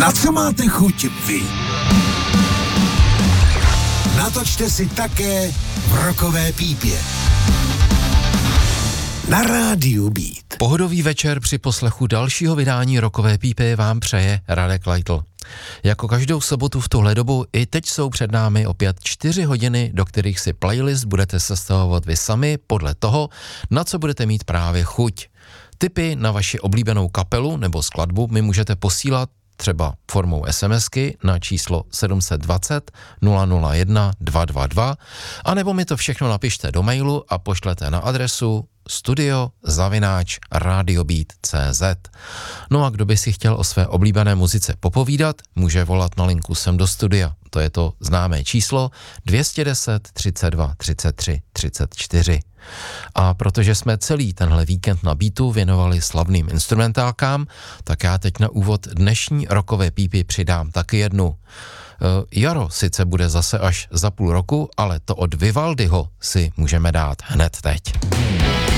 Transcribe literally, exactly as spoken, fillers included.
Na co máte chuť vy? Natočte si také v Rockové pípě. Na rádiu Beat. Pohodový večer při poslechu dalšího vydání Rockové pípy vám přeje Radek Leitl. Jako každou sobotu v tuhle dobu i teď jsou před námi opět čtyři hodiny, do kterých si playlist budete sestavovat vy sami podle toho, na co budete mít právě chuť. Tipy na vaši oblíbenou kapelu nebo skladbu mi můžete posílat třeba formou SMSky na číslo sedm set dvacet nula nula jedna dva dva dva, anebo mi to všechno napište do mailu a pošlete na adresu studio zavináč radiobeat tečka cé zet. No a kdo by si chtěl o své oblíbené muzice popovídat, může volat na linku sem do studia. To je to známé číslo dvě stě deset třicet dva třicet tři třicet čtyři. A protože jsme celý tenhle víkend na Beatu věnovali slavným instrumentálkám, tak já teď na úvod dnešní Rockové pípy přidám taky jednu. Jaro sice bude zase až za půl roku, ale to od Vivaldiho si můžeme dát hned teď.